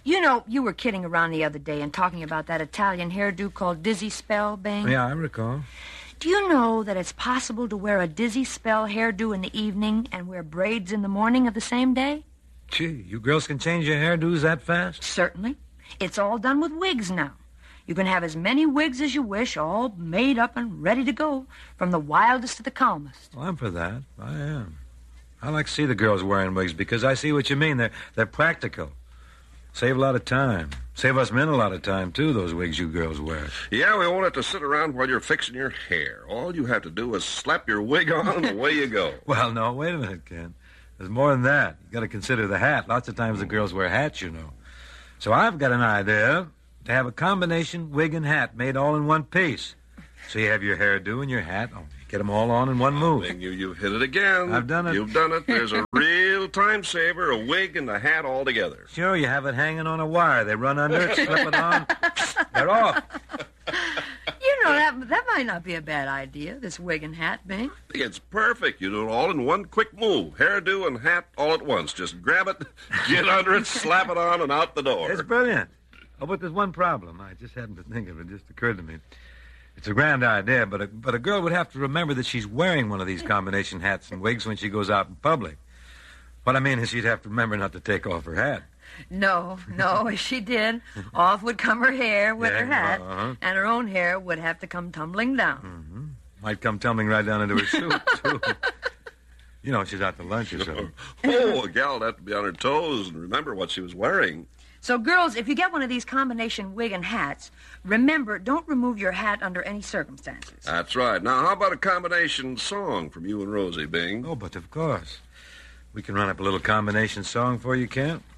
You know, you were kidding around the other day and talking about that Italian hairdo called Dizzy Spell, Bing. Yeah, I recall. Do you know that it's possible to wear a Dizzy Spell hairdo in the evening and wear braids in the morning of the same day? Gee, you girls can change your hairdos that fast? Certainly. It's all done with wigs now. You can have as many wigs as you wish, all made up and ready to go, from the wildest to the calmest. Well, I'm for that. I am. I like to see the girls wearing wigs because I see what you mean. They're practical. Save a lot of time. Save us men a lot of time, too, those wigs you girls wear. Yeah, we won't have to sit around while you're fixing your hair. All you have to do is slap your wig on and away you go. Well, no, wait a minute, Ken. There's more than that. You got to consider the hat. Lots of times the girls wear hats, you know. So I've got an idea to have a combination wig and hat made all in one piece. So you have your hairdo and your hat. Oh, get them all on in one move. Bing, you've hit it again. I've done it. You've done it. There's a real time saver, a wig and a hat all together. Sure, you have it hanging on a wire. They run under it, slip it on. They're off. You know, that might not be a bad idea, this wig and hat, Bing. It's perfect. You do it all in one quick move. Hairdo and hat all at once. Just grab it, get under it, slap it on, and out the door. It's brilliant. Oh, but there's one problem. I just happened to think of it. It just occurred to me. It's a grand idea, but a girl would have to remember that she's wearing one of these combination hats and wigs when she goes out in public. What I mean is she'd have to remember not to take off her hat. No, if she did, off would come her hair with her hat, and her own hair would have to come tumbling down. Mm-hmm. Might come tumbling right down into her shoe, too. You know, she's out to lunch or something. Oh, a gal'd have to be on her toes and remember what she was wearing. So, girls, if you get one of these combination wig and hats, remember, don't remove your hat under any circumstances. That's right. Now, how about a combination song from you and Rosie, Bing? Oh, but of course. We can run up a little combination song for you, Kent.